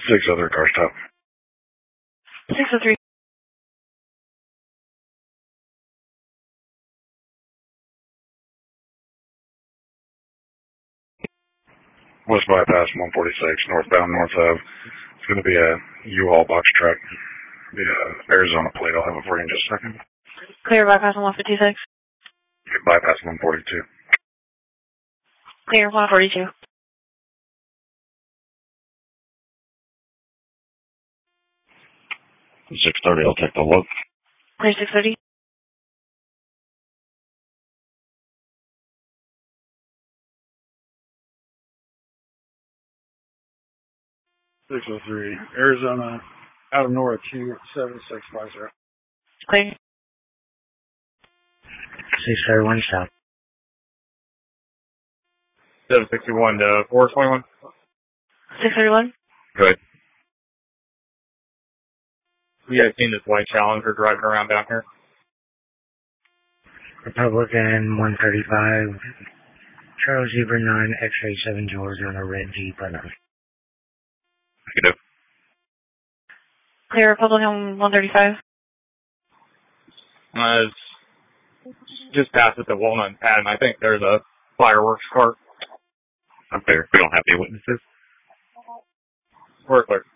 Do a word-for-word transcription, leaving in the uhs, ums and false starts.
Six other car stop. six oh three. West bypass one forty-six, northbound north of. It's going to be a U-Haul box truck. The uh, Arizona plate. I'll have it for you in just a second. Clear bypass on one fifty-six. Bypass one forty-two. Clear one forty-two. six thirty, I'll take the look. Clear six thirty. six oh three, Arizona, out of Nora, two seven six five zero. Clear. six thirty-one stop. seven sixty-one to four twenty-one. six thirty-one. Good. You guys seen this white Challenger driving around down here? Republican one thirty-five. Charles Zebra nine X-ray seven George on a red Jeep. I know. Good. Clear Republican one thirty-five. Uh, it's just past at the Walnut Pad, and I think there's a fireworks cart. Up there. We don't have any witnesses. We're clear.